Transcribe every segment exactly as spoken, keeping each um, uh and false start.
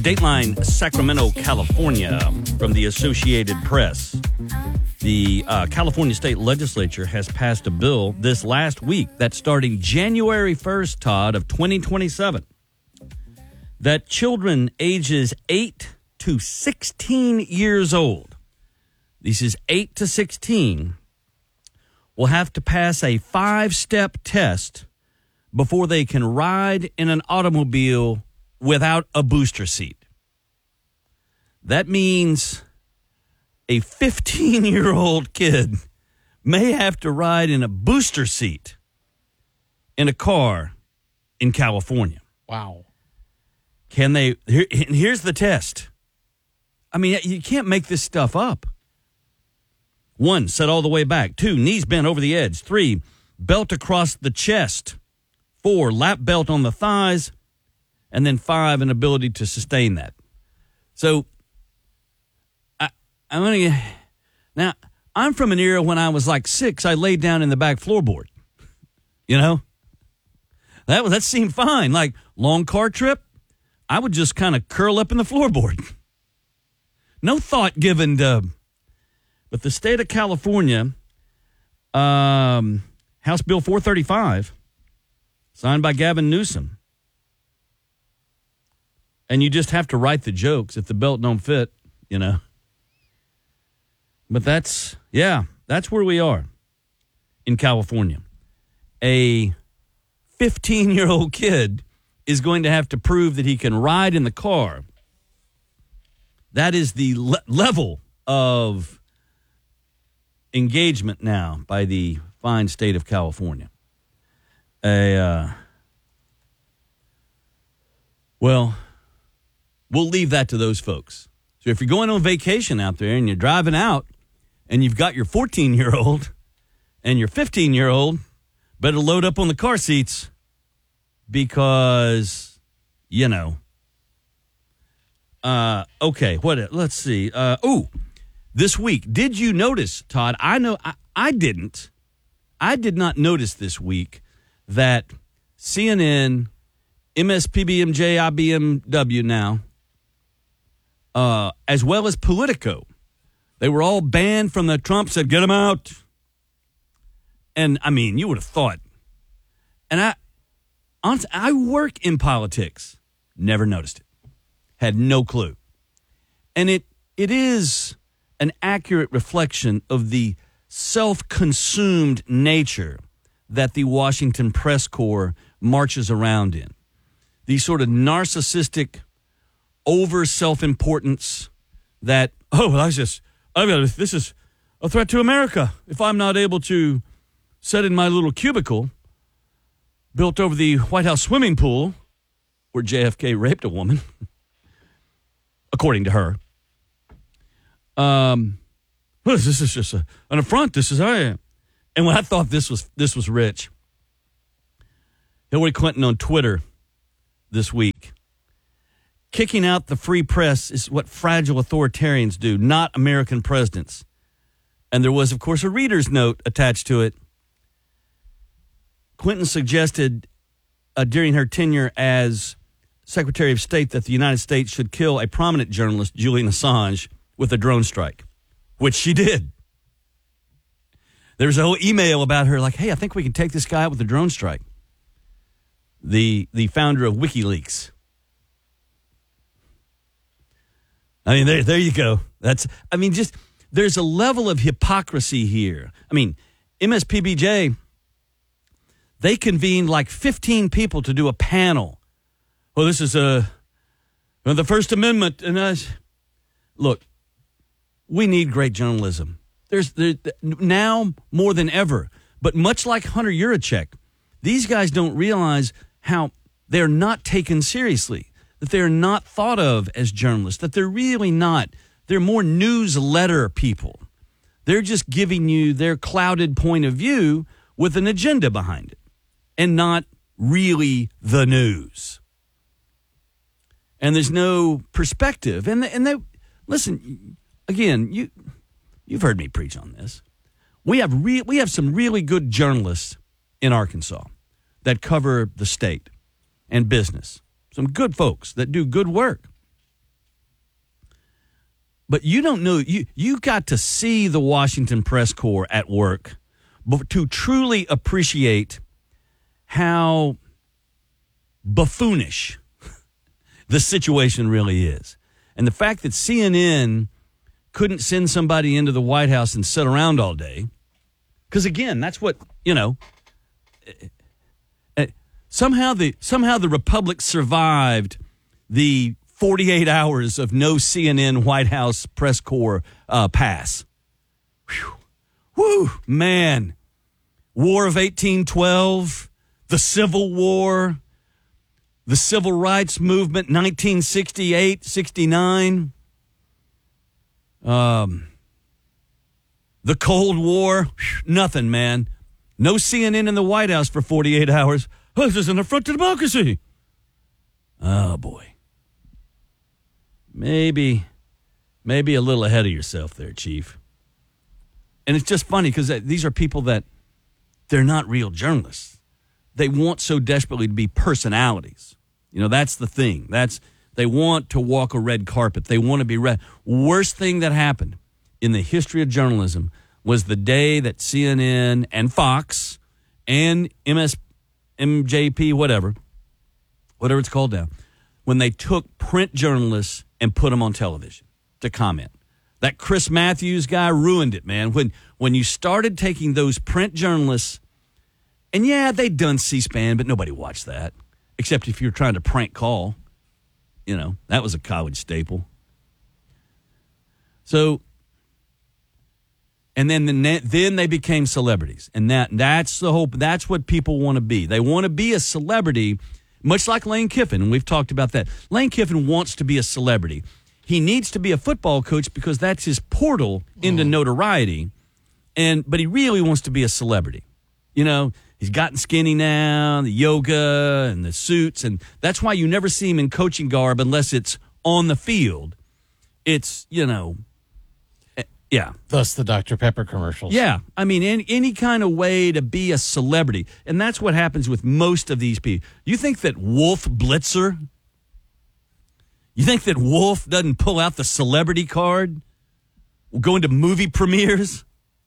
Dateline Sacramento, California, from the Associated Press. The uh, California State Legislature has passed a bill this last week that starting January first, Todd, of twenty twenty-seven, that children ages eight to sixteen years old, this is eight to sixteen, will have to pass a five-step test before they can ride in an automobile without a booster seat. That means a fifteen-year-old kid may have to ride in a booster seat in a car in California. Wow. Can they? Here, here's the test. I mean, you can't make this stuff up. One, set all the way back. Two, knees bent over the edge. Three, belt across the chest. Four, lap belt on the thighs. And then five, an ability to sustain that. So, I, I'm going to, now, I'm from an era when I was like six, I laid down in the back floorboard. You know? That, that seemed fine. Like, long car trip, I would just kind of curl up in the floorboard. No thought given to, but the state of California, um, House Bill four thirty-five, signed by Gavin Newsom. And you just have to write the jokes if the belt don't fit, you know. But that's, yeah, that's where we are in California. A fifteen-year-old kid is going to have to prove that he can ride in the car. That is the le- level of engagement now by the fine state of California. A, uh, well... We'll leave that to those folks. So if you're going on vacation out there and you're driving out and you've got your fourteen-year-old and your fifteen-year-old, better load up on the car seats because, you know. Uh, okay, what? Let's see. Uh, oh, this week, did you notice, Todd? I know I, I didn't. I did not notice this week that C N N, M S P B M J, I B M W now, Uh, as well as Politico. They were all banned from the Trump said, get them out. And, I mean, you would have thought. And I, honestly, I work in politics. Never noticed it. Had no clue. And it it is an accurate reflection of the self-consumed nature that the Washington press corps marches around in. These sort of narcissistic over self-importance that, oh, well, I just, I've got, this is a threat to America. If I'm not able to sit in my little cubicle built over the White House swimming pool where J F K raped a woman, according to her, um, well, this is just a, an affront. This is how I am. And when I thought this was this was rich, Hillary Clinton on Twitter this week, kicking out the free press is what fragile authoritarians do, not American presidents. And there was, of course, a reader's note attached to it. Clinton suggested uh, during her tenure as Secretary of State that the United States should kill a prominent journalist, Julian Assange, with a drone strike, which she did. There was a whole email about her like, hey, I think we can take this guy out with a drone strike. The, the founder of WikiLeaks. I mean, there, there you go. That's, I mean, just, there's a level of hypocrisy here. I mean, M S P B J, they convened like fifteen people to do a panel. Well, this is a, uh, the First Amendment. And I, look, we need great journalism. There's there, now more than ever. But much like Hunter Yurachek, these guys don't realize how they're not taken seriously. That they're not thought of as journalists, that they're really not. They're more newsletter people. They're just giving you their clouded point of view with an agenda behind it and not really the news. And there's no perspective. And they, and they listen, again, you, you've heard me preach on this. We have re, we have some really good journalists in Arkansas that cover the state and business. Some good folks that do good work. But you don't know, you, you got to see the Washington press corps at work but to truly appreciate how buffoonish the situation really is. And the fact that C N N couldn't send somebody into the White House and sit around all day, because again, that's what, you know, somehow the somehow the Republic survived the forty-eight hours of no C N N White House press corps uh, pass. Whew. Woo, man. War of eighteen twelve, the Civil War, the Civil Rights Movement, nineteen sixty-eight, sixty-nine, um, the Cold War, whew, nothing, man. No C N N in the White House for forty-eight hours. Oh, this is an affront to democracy. Oh, boy. Maybe, maybe a little ahead of yourself there, Chief. And it's just funny because these are people that they're not real journalists. They want so desperately to be personalities. You know, that's the thing. That's they want to walk a red carpet. They want to be red. Worst thing that happened in the history of journalism was the day that C N N and Fox and M S, M J P, whatever, whatever it's called now, when they took print journalists and put them on television to comment. That Chris Matthews guy ruined it, man. When when you started taking those print journalists, and yeah, they'd done C-SPAN, but nobody watched that, except if you're trying to prank call. You know, that was a college staple. So, and then the, then they became celebrities, and that that's the hope. That's what people want to be. They want to be a celebrity, much like Lane Kiffin, and we've talked about that. Lane Kiffin wants to be a celebrity. He needs to be a football coach because that's his portal into notoriety, and but he really wants to be a celebrity. You know, he's gotten skinny now, the yoga and the suits, and that's why you never see him in coaching garb unless it's on the field. It's, you know, yeah. Thus the Doctor Pepper commercials. Yeah. I mean, any, any kind of way to be a celebrity, and that's what happens with most of these people. You think that Wolf Blitzer, you think that Wolf doesn't pull out the celebrity card, going to movie premieres?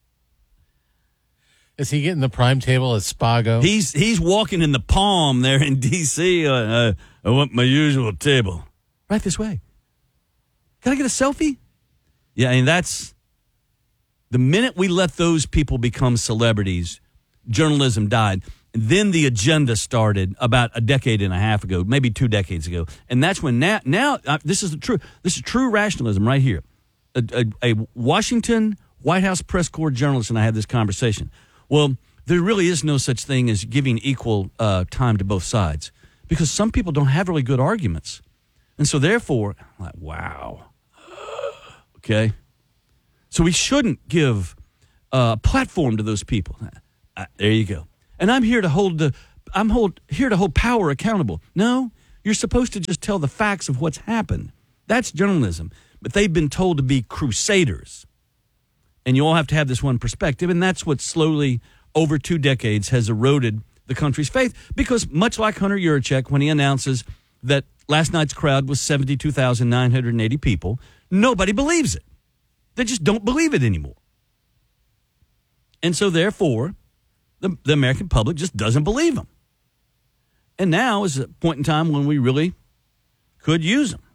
Is he getting the prime table at Spago? He's he's walking in the Palm there in D C Uh, uh, I want my usual table. Right this way. Can I get a selfie? Yeah, and that's the minute we let those people become celebrities, journalism died. Then the agenda started about a decade and a half ago, maybe two decades ago, and that's when now now uh, this is the true this is true rationalism right here. A, a, a Washington White House press corps journalist and I had this conversation. Well, there really is no such thing as giving equal uh, time to both sides because some people don't have really good arguments. And so therefore, I'm like, wow. Okay. So we shouldn't give a platform to those people. Uh, there you go. And I'm here to hold the, I'm hold, here to hold power accountable. No, you're supposed to just tell the facts of what's happened. That's journalism. But they've been told to be crusaders. And you all have to have this one perspective, and that's what slowly, over two decades, has eroded the country's faith. Because much like Hunter Yurachek, when he announces that last night's crowd was seventy-two thousand nine hundred eighty people, nobody believes it. They just don't believe it anymore. And so, therefore, the, the American public just doesn't believe him. And now is a point in time when we really could use them.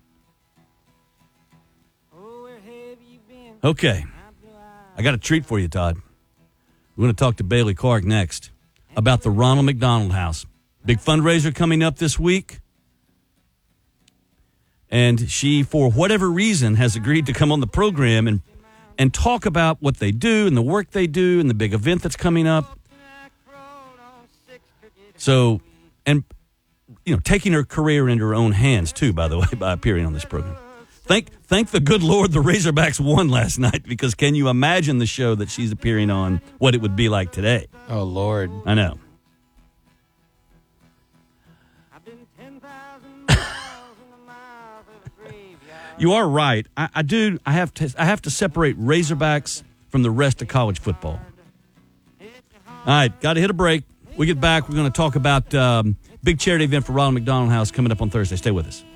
Okay. I got a treat for you, Todd. We're going to talk to Bailey Clark next about the Ronald McDonald House. Big fundraiser coming up this week. And she, for whatever reason, has agreed to come on the program and, and talk about what they do and the work they do and the big event that's coming up. So, and, you know, taking her career into her own hands, too, by the way, by appearing on this program. Thank thank the good Lord the Razorbacks won last night because can you imagine the show that she's appearing on, what it would be like today? Oh, Lord. I know. You are right. I, I do. I have to. I have to separate Razorbacks from the rest of college football. All right, got to hit a break. We get back. We're going to talk about um, big charity event for Ronald McDonald House coming up on Thursday. Stay with us.